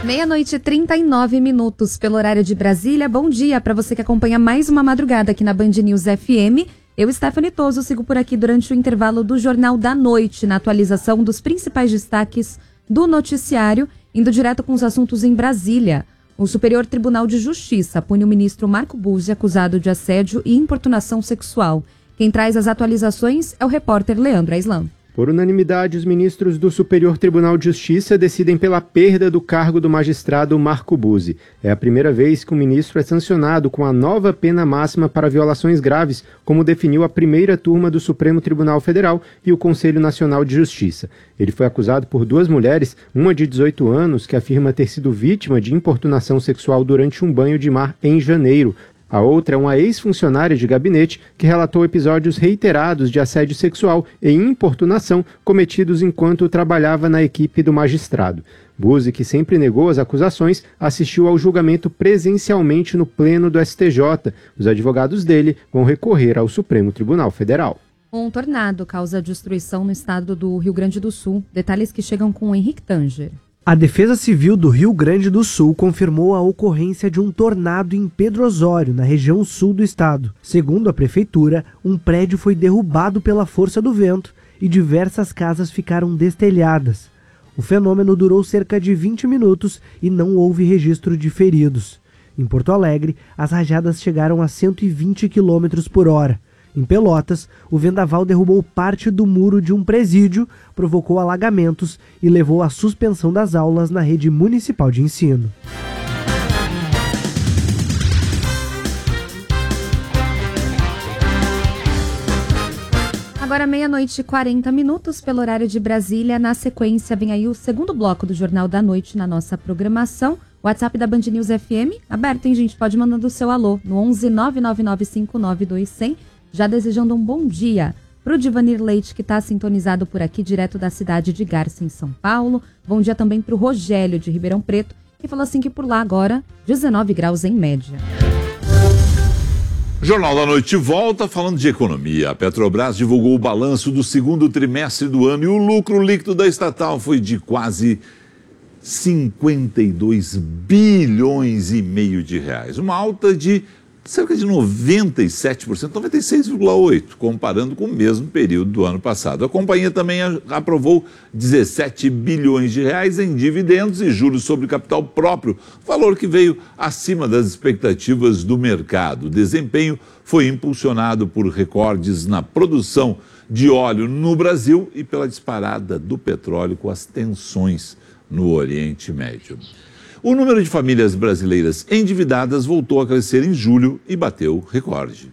Meia-noite e 39 minutos pelo horário de Brasília. Bom dia para você que acompanha mais uma madrugada aqui na Band News FM. Eu, Stephanie Toso, sigo por aqui durante o intervalo do Jornal da Noite, na atualização dos principais destaques do noticiário, indo direto com os assuntos em Brasília. O Superior Tribunal de Justiça pune o ministro Marco Buzzi, acusado de assédio e importunação sexual. Quem traz as atualizações é o repórter Leandro Aislan. Por unanimidade, os ministros do Superior Tribunal de Justiça decidem pela perda do cargo do magistrado Marco Buzzi. É a primeira vez que o ministro é sancionado com a nova pena máxima para violações graves, como definiu a primeira turma do Supremo Tribunal Federal e o Conselho Nacional de Justiça. Ele foi acusado por duas mulheres, uma de 18 anos, que afirma ter sido vítima de importunação sexual durante um banho de mar em janeiro. A outra é uma ex-funcionária de gabinete que relatou episódios reiterados de assédio sexual e importunação cometidos enquanto trabalhava na equipe do magistrado. Buzzi, que sempre negou as acusações, assistiu ao julgamento presencialmente no pleno do STJ. Os advogados dele vão recorrer ao Supremo Tribunal Federal. Um tornado causa destruição no estado do Rio Grande do Sul. Detalhes que chegam com o Henrique Tanger. A Defesa Civil do Rio Grande do Sul confirmou a ocorrência de um tornado em Pedro Osório, na região sul do estado. Segundo a prefeitura, um prédio foi derrubado pela força do vento e diversas casas ficaram destelhadas. O fenômeno durou cerca de 20 minutos e não houve registro de feridos. Em Porto Alegre, as rajadas chegaram a 120 km por hora. Em Pelotas, o vendaval derrubou parte do muro de um presídio, provocou alagamentos e levou à suspensão das aulas na rede municipal de ensino. Agora 00:40 pelo horário de Brasília. Na sequência vem aí o segundo bloco do Jornal da Noite na nossa programação. O WhatsApp da Band News FM aberto, hein, gente? Pode mandando o seu alô no 11 999592100. Já desejando um bom dia para o Divanir Leite, que está sintonizado por aqui, direto da cidade de Garça, em São Paulo. Bom dia também para o Rogério, de Ribeirão Preto, que falou assim que por lá agora 19 graus em média. Jornal da Noite volta falando de economia. A Petrobras divulgou o balanço do segundo trimestre do ano e o lucro líquido da estatal foi de quase 52 bilhões e meio de reais. Uma alta de cerca de 97%, 96,8%, comparando com o mesmo período do ano passado. A companhia também aprovou 17 bilhões de reais em dividendos e juros sobre capital próprio, valor que veio acima das expectativas do mercado. O desempenho foi impulsionado por recordes na produção de óleo no Brasil e pela disparada do petróleo com as tensões no Oriente Médio. O número de famílias brasileiras endividadas voltou a crescer em julho e bateu recorde.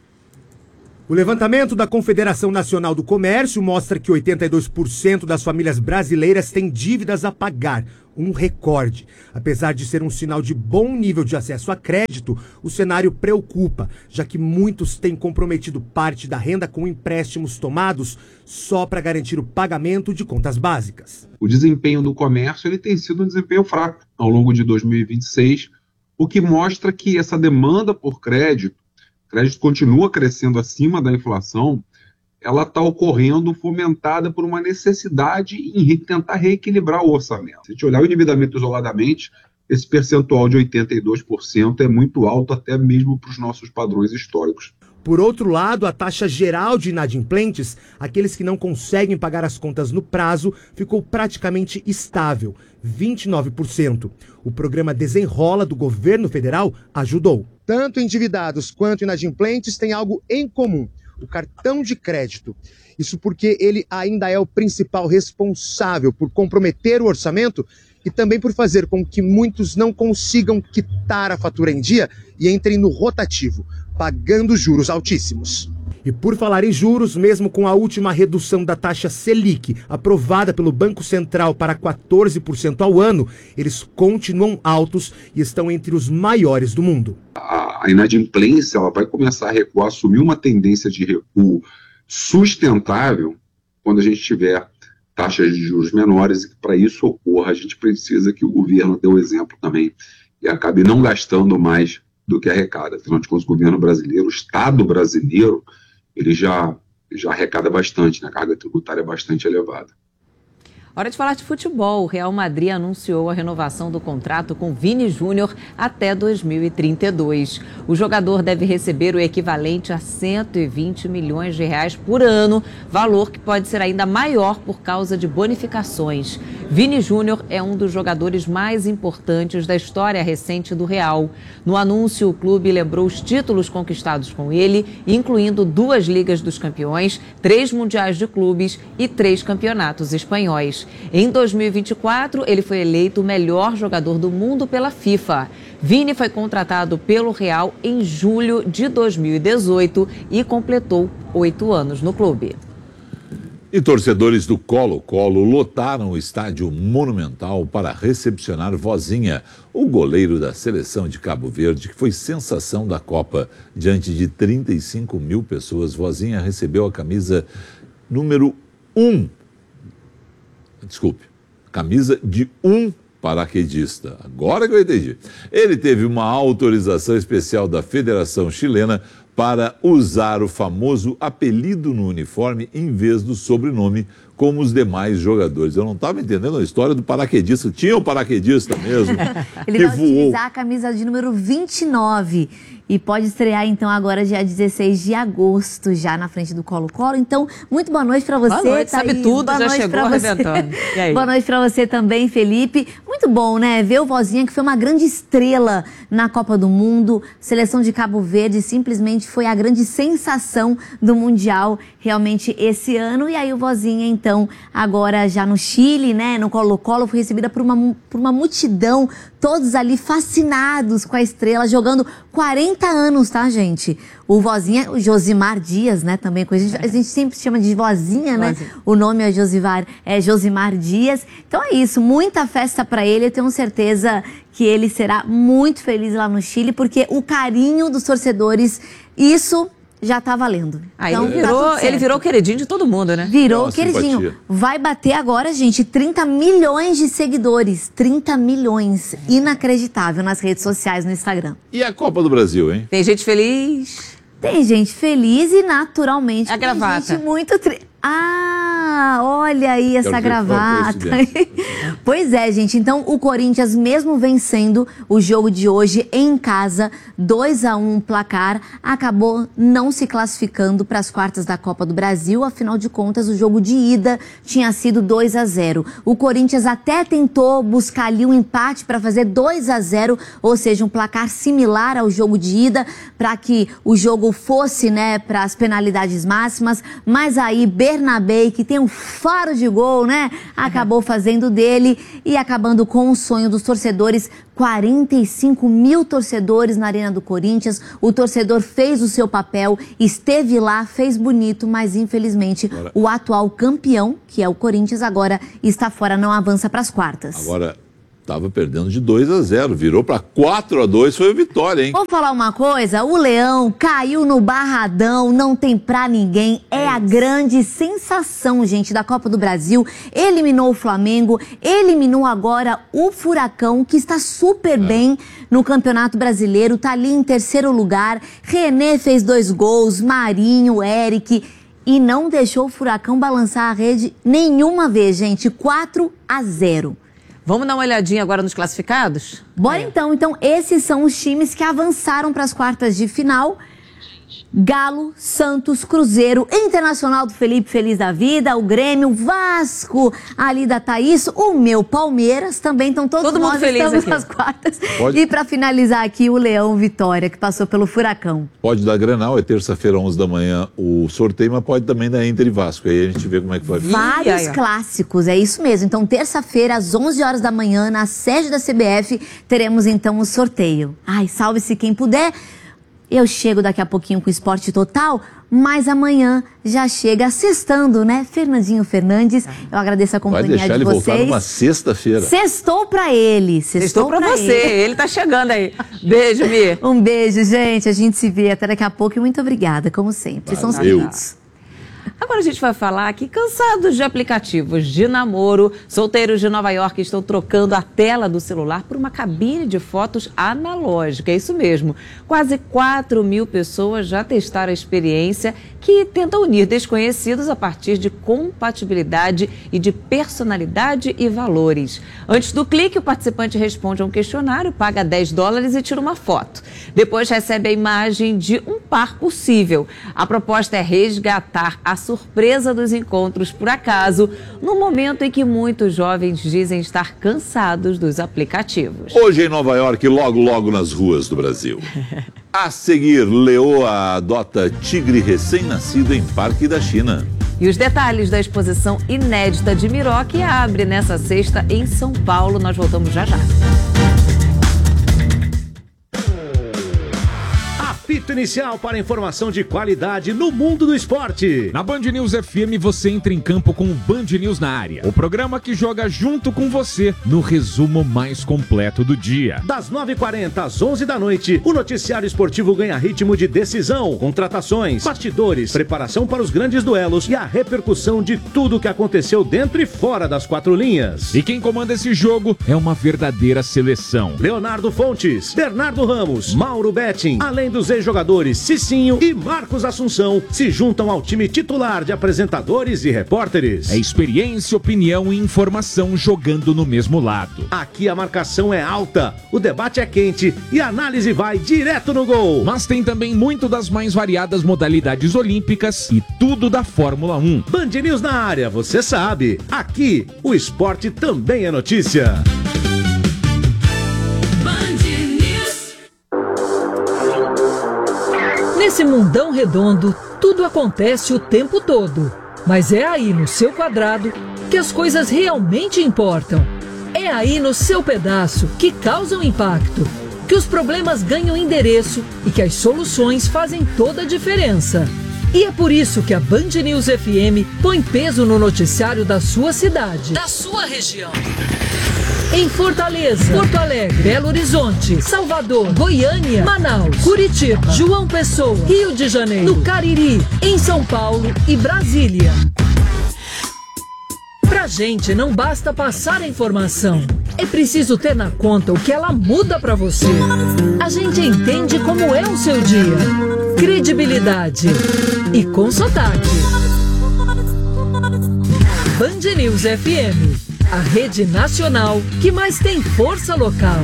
O levantamento da Confederação Nacional do Comércio mostra que 82% das famílias brasileiras têm dívidas a pagar, um recorde. Apesar de ser um sinal de bom nível de acesso a crédito, o cenário preocupa, já que muitos têm comprometido parte da renda com empréstimos tomados só para garantir o pagamento de contas básicas. O desempenho do comércio ele tem sido um desempenho fraco ao longo de 2026, o que mostra que essa demanda por crédito continua crescendo acima da inflação, ela está ocorrendo fomentada por uma necessidade em tentar reequilibrar o orçamento. Se a gente olhar o endividamento isoladamente, esse percentual de 82% é muito alto até mesmo para os nossos padrões históricos. Por outro lado, a taxa geral de inadimplentes, aqueles que não conseguem pagar as contas no prazo, ficou praticamente estável, 29%. O programa Desenrola do governo federal ajudou. Tanto endividados quanto inadimplentes têm algo em comum: o cartão de crédito. Isso porque ele ainda é o principal responsável por comprometer o orçamento e também por fazer com que muitos não consigam quitar a fatura em dia e entrem no rotativo, pagando juros altíssimos. E por falar em juros, mesmo com a última redução da taxa Selic, aprovada pelo Banco Central para 14% ao ano, eles continuam altos e estão entre os maiores do mundo. A inadimplência ela vai começar a recuar, assumir uma tendência de recuo sustentável quando a gente tiver taxas de juros menores, e que para isso ocorra, a gente precisa que o governo dê o exemplo também e acabe não gastando mais do que arrecada. Afinal de contas, o governo brasileiro, o Estado brasileiro, ele já arrecada bastante, né? A carga tributária é bastante elevada. Hora de falar de futebol. O Real Madrid anunciou a renovação do contrato com Vini Júnior até 2032. O jogador deve receber o equivalente a 120 milhões de reais por ano, valor que pode ser ainda maior por causa de bonificações. Vini Júnior é um dos jogadores mais importantes da história recente do Real. No anúncio, o clube lembrou os títulos conquistados com ele, incluindo 2 Ligas dos Campeões, 3 Mundiais de Clubes e 3 campeonatos espanhóis. Em 2024, ele foi eleito o melhor jogador do mundo pela FIFA. Vini foi contratado pelo Real em julho de 2018 e completou 8 anos no clube. E torcedores do Colo-Colo lotaram o estádio Monumental para recepcionar Vozinha, o goleiro da seleção de Cabo Verde, que foi sensação da Copa. Diante de 35 mil pessoas, Vozinha recebeu a camisa número 1. Camisa de um paraquedista. Agora que eu entendi. Ele teve uma autorização especial da Federação Chilena para usar o famoso apelido no uniforme em vez do sobrenome, como os demais jogadores. Eu não estava entendendo a história do paraquedista. Tinha um paraquedista mesmo. Ele vai utilizar a camisa de número 29 e pode estrear, então, agora dia 16 de agosto, já na frente do Colo-Colo. Então, muito boa noite para você, boa noite, Thaís. sabe tudo, boa já noite chegou arrebentando. E aí? Boa noite para você também, Felipe. Muito bom, né? Ver o Vozinha, que foi uma grande estrela na Copa do Mundo. Seleção de Cabo Verde simplesmente foi a grande sensação do Mundial, realmente, esse ano. E aí o Vozinha, então, agora já no Chile, né? No Colo-Colo, foi recebida por uma multidão, todos ali fascinados com a estrela, jogando 40 anos, tá, gente? O Vozinha, o Josimar Dias, né, também, a gente sempre chama de Vozinha, né? O nome é Josimar Dias. Então é isso, muita festa pra ele, eu tenho certeza que ele será muito feliz lá no Chile, porque o carinho dos torcedores, isso já tá valendo. Então, ele virou queridinho de todo mundo, né? Virou queridinho. Simpatia. Vai bater agora, gente, 30 milhões de seguidores. 30 milhões. Inacreditável nas redes sociais, no Instagram. E a Copa do Brasil, hein? Tem gente feliz. Tem gente feliz e, naturalmente, a gravata. Tem gente muito triste. Ah, olha aí essa gravata. Pois é, gente. Então, o Corinthians, mesmo vencendo o jogo de hoje em casa, 2-1 placar, acabou não se classificando para as quartas da Copa do Brasil. Afinal de contas, o jogo de ida tinha sido 2-0. O Corinthians até tentou buscar ali um empate para fazer 2-0, ou seja, um placar similar ao jogo de ida, para que o jogo fosse, né, para as penalidades máximas. Mas aí, Bernabé, que tem um faro de gol, né? Acabou fazendo dele e acabando com o sonho dos torcedores. 45 mil torcedores na Arena do Corinthians. O torcedor fez o seu papel, esteve lá, fez bonito, mas infelizmente o atual campeão, que é o Corinthians, agora está fora, não avança para as quartas. Agora estava perdendo de 2-0, virou para 4-2, foi a vitória, hein? Vou falar uma coisa, o Leão caiu no Barradão, não tem pra ninguém, é a grande sensação, gente, da Copa do Brasil, eliminou o Flamengo, eliminou agora o Furacão, que está super bem no Campeonato Brasileiro, tá ali em terceiro lugar, René fez 2 gols, Marinho, Eric, e não deixou o Furacão balançar a rede nenhuma vez, gente, 4-0. Vamos dar uma olhadinha agora nos classificados? Bora então. Então, esses são os times que avançaram para as quartas de final. Galo, Santos, Cruzeiro, Internacional do Felipe Feliz da Vida, o Grêmio, Vasco, ali da Thaís, o meu Palmeiras, também estão todos nós estamos nas quartas. E para finalizar aqui, o Leão Vitória, que passou pelo Furacão. Pode dar Grenal, é terça-feira, 11 da manhã, o sorteio, mas pode também dar Inter e Vasco, aí a gente vê como é que vai. Vários clássicos, é isso mesmo. Então, terça-feira, às 11 horas da manhã, na sede da CBF, teremos então o sorteio. Ai, salve-se quem puder. Eu chego daqui a pouquinho com o Esporte Total, mas amanhã já chega sextando, né? Fernandinho Fernandes, eu agradeço a companhia de vocês. Vai deixar ele voltar numa sexta-feira. Sextou pra ele. Sextou pra você, ele tá chegando aí. Beijo, Mi. Um beijo, gente. A gente se vê até daqui a pouco e muito obrigada, como sempre. São os queridos. Agora a gente vai falar que, cansados de aplicativos de namoro, solteiros de Nova York estão trocando a tela do celular por uma cabine de fotos analógica. É isso mesmo. Quase 4 mil pessoas já testaram a experiência, que tenta unir desconhecidos a partir de compatibilidade e de personalidade e valores. Antes do clique, o participante responde a um questionário, paga $10 e tira uma foto. Depois recebe a imagem de um par possível. A proposta é resgatar a surpresa dos encontros por acaso, no momento em que muitos jovens dizem estar cansados dos aplicativos. Hoje em Nova York, logo nas ruas do Brasil. A seguir, Leoa adota tigre recém-nascido em Parque da China. E os detalhes da exposição inédita de Miró, que abre nessa sexta em São Paulo. Nós voltamos já. Apito inicial para informação de qualidade no mundo do esporte. Na Band News FM você entra em campo com o Band News na área. O programa que joga junto com você no resumo mais completo do dia. Das 9h40 às 11 da noite, o noticiário esportivo ganha ritmo de decisão, contratações, bastidores, preparação para os grandes duelos e a repercussão de tudo o que aconteceu dentro e fora das quatro linhas. E quem comanda esse jogo é uma verdadeira seleção. Leonardo Fontes, Bernardo Ramos, Mauro Betting, além dos ex-jogadores Cicinho e Marcos Assunção, se juntam ao time titular de apresentadores e repórteres. É experiência, opinião e informação jogando no mesmo lado. Aqui a marcação é alta, o debate é quente e a análise vai direto no gol. Mas tem também muito das mais variadas modalidades olímpicas e tudo da Fórmula 1. Band News na área, você sabe. Aqui, o esporte também é notícia. Nesse mundão redondo, tudo acontece o tempo todo. Mas é aí no seu quadrado que as coisas realmente importam. É aí no seu pedaço que causam impacto, que os problemas ganham endereço e que as soluções fazem toda a diferença. E é por isso que a Band News FM põe peso no noticiário da sua cidade, da sua região. Em Fortaleza, Porto Alegre, Belo Horizonte, Salvador, Goiânia, Manaus, Curitiba, João Pessoa, Rio de Janeiro, no Cariri, em São Paulo e Brasília. Pra gente não basta passar a informação, é preciso ter na conta o que ela muda pra você. A gente entende como é o seu dia. Credibilidade e com sotaque. Band News FM, a rede nacional que mais tem força local.